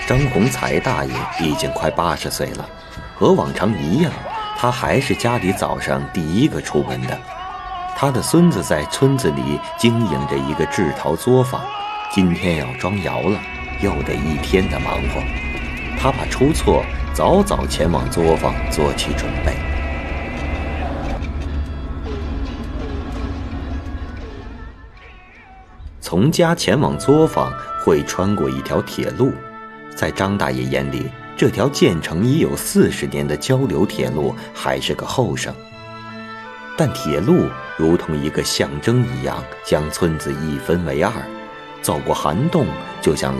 张洪才大爷已经快80岁了，和往常一样，他还是家里早上第一个出门的。他的孙子在村子里经营着一个制陶作坊，今天要装窑了，又得一天的忙活。他怕出错，早早前往作坊做起准备。从家前往作坊会穿过一条铁路，在张大爷眼里，这条建成已有40年的交流铁路还是个后生。但铁路如同一个象征一样，将村子一分为二，走过涵洞就像